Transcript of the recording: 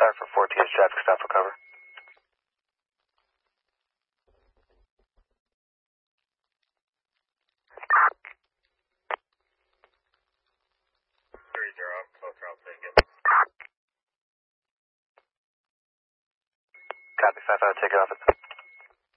Sorry for 4TH traffic stop for cover. 30, closer, I'll take it. Copy, 5-5, take it off at